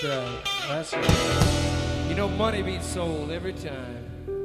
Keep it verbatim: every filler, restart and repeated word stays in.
right. That's right. You know, money being sold every time.